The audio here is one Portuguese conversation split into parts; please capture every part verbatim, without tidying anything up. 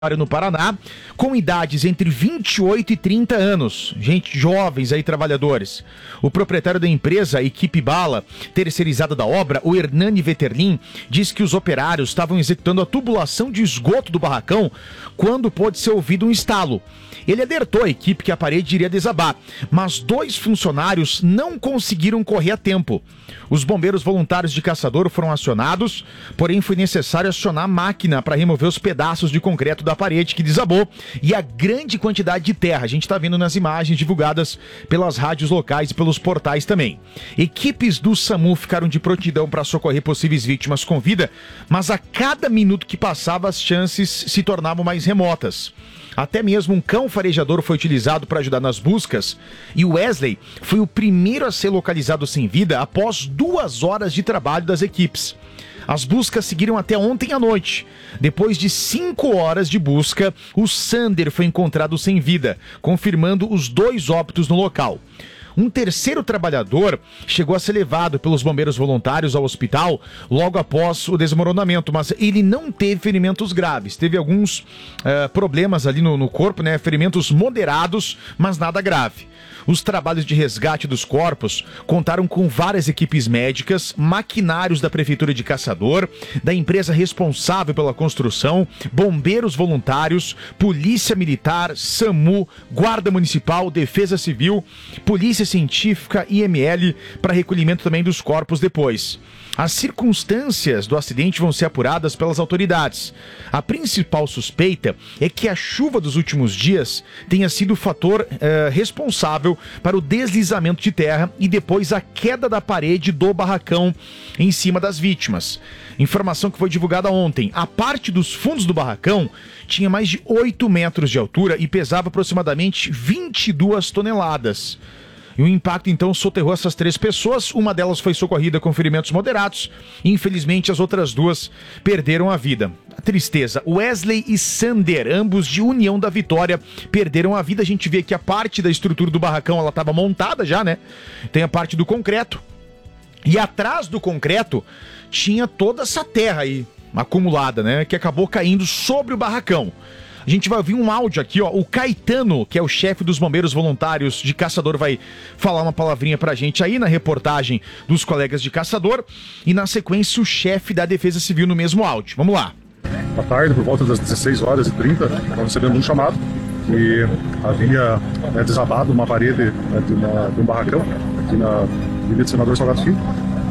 no Paraná, com idades entre vinte e oito e trinta anos, gente jovens aí, trabalhadores. O proprietário da empresa, a Equipe Bala, terceirizada da obra, o Hernani Veterlin, diz que os operários estavam executando a tubulação de esgoto do barracão quando pôde ser ouvido um estalo. Ele alertou a equipe que a parede iria desabar, mas dois funcionários não conseguiram correr a tempo. Os bombeiros voluntários de Caçador foram acionados, porém foi necessário acionar a máquina para remover os pedaços de concreto da parede que desabou e a grande quantidade de terra. A gente está vendo nas imagens divulgadas pelas rádios locais e pelos portais também. Equipes do SAMU ficaram de prontidão para socorrer possíveis vítimas com vida, mas a cada minuto que passava as chances se tornavam mais remotas. Até mesmo um cão farejador foi utilizado para ajudar nas buscas e o Wesley foi o primeiro a ser localizado sem vida após duas horas de trabalho das equipes. As buscas seguiram até ontem à noite. Depois de cinco horas de busca, o Sander foi encontrado sem vida, confirmando os dois óbitos no local. Um terceiro trabalhador chegou a ser levado pelos bombeiros voluntários ao hospital logo após o desmoronamento, mas ele não teve ferimentos graves. Teve alguns uh, problemas ali no, no corpo, né? Ferimentos moderados, mas nada grave. Os trabalhos de resgate dos corpos contaram com várias equipes médicas, maquinários da Prefeitura de Caçador, da empresa responsável pela construção, bombeiros voluntários, Polícia Militar, SAMU, Guarda Municipal, Defesa Civil, Polícia Científica, I M L, para recolhimento também dos corpos depois. As circunstâncias do acidente vão ser apuradas pelas autoridades. A principal suspeita é que a chuva dos últimos dias tenha sido o fator eh, responsável para o deslizamento de terra e depois a queda da parede do barracão em cima das vítimas. Informação que foi divulgada ontem. A parte dos fundos do barracão tinha mais de oito metros de altura e pesava aproximadamente vinte e duas toneladas. E o impacto, então, soterrou essas três pessoas. Uma delas foi socorrida com ferimentos moderados. E, infelizmente, as outras duas perderam a vida. A tristeza. Wesley e Sander, ambos de União da Vitória, perderam a vida. A gente vê que a parte da estrutura do barracão, ela estava montada já, né? Tem a parte do concreto. E atrás do concreto tinha toda essa terra aí acumulada, né? Que acabou caindo sobre o barracão. A gente vai ouvir um áudio aqui, ó. O Caetano, que é o chefe dos bombeiros voluntários de Caçador, vai falar uma palavrinha pra gente aí na reportagem dos colegas de Caçador. E na sequência, o chefe da Defesa Civil no mesmo áudio. Vamos lá. À tarde, por volta das dezesseis horas e trinta, nós recebemos um chamado que havia né, desabado uma parede né, de, uma, de um barracão aqui na Avenida Senador Salgado Filho.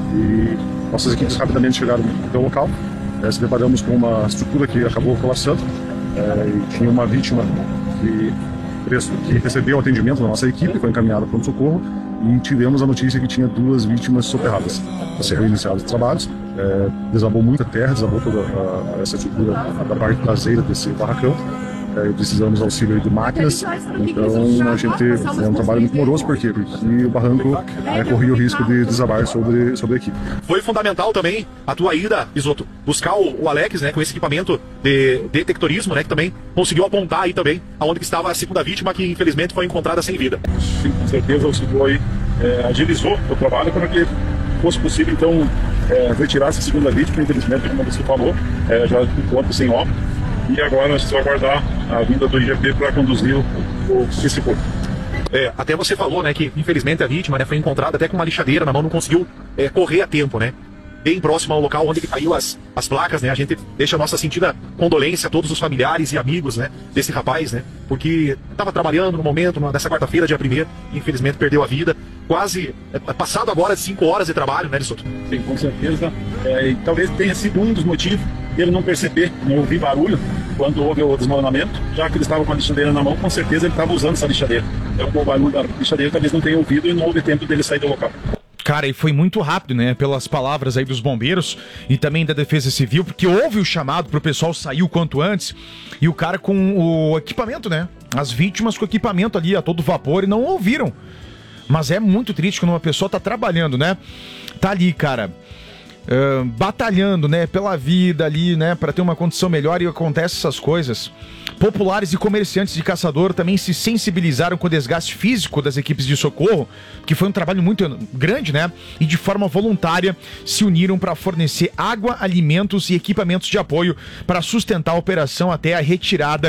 E nossas equipes rapidamente chegaram até o local. É, se deparamos com uma estrutura que acabou colapsando. É, e tinha uma vítima que, que recebeu atendimento da nossa equipe, foi encaminhada para o socorro e tivemos a notícia que tinha duas vítimas soterradas. A ser iniciados os trabalhos, é, desabou muita terra, desabou toda a, a essa estrutura da parte traseira desse barracão. É, precisamos auxílio de máquinas, então a gente é um trabalho muito moroso, por quê? Porque o barranco é, corria o risco de desabar sobre, sobre a equipe. Foi fundamental também a tua ida, Isoto, buscar o, o Alex, né, com esse equipamento de detectorismo, né, que também conseguiu apontar aí também aonde que estava a segunda vítima, que infelizmente foi encontrada sem vida. Sim, com certeza o Silvio aí é, agilizou o trabalho para que fosse possível então é, retirar essa segunda vítima, infelizmente, como você falou, é, já enquanto sem óbito. E agora nós precisamos aguardar a vinda do I G P para conduzir o, o esse corpo. É, até você falou, né, que infelizmente a vítima, né, foi encontrada até com uma lixadeira na mão, não conseguiu é, correr a tempo, né? Bem próximo ao local onde caiu as, as placas, né? A gente deixa a nossa sentida condolência a todos os familiares e amigos, né, desse rapaz, né? Porque estava trabalhando no momento, nessa quarta-feira, dia primeiro, e infelizmente perdeu a vida. Quase, é, passado agora cinco horas de trabalho, né, Lissoto? Sim, com certeza. É, e talvez tenha sido um dos motivos dele não perceber, não ouvir barulho quando houve o desmoronamento, já que ele estava com a lixadeira na mão, com certeza ele estava usando essa lixadeira. Então, o barulho da lixadeira talvez não tenha ouvido e não houve tempo dele sair do local. Cara, e foi muito rápido, né? Pelas palavras aí dos bombeiros e também da Defesa Civil, porque houve o chamado pro pessoal sair o quanto antes e o cara com o equipamento, né? As vítimas com o equipamento ali a todo vapor e não ouviram. Mas é muito triste quando uma pessoa tá trabalhando, né? Tá ali, cara. uh, batalhando, né, pela vida ali, né, para ter uma condição melhor, e acontece essas coisas. Populares e comerciantes de Caçador também se sensibilizaram com o desgaste físico das equipes de socorro, que foi um trabalho muito grande, né, e de forma voluntária se uniram para fornecer água, alimentos e equipamentos de apoio para sustentar a operação até a retirada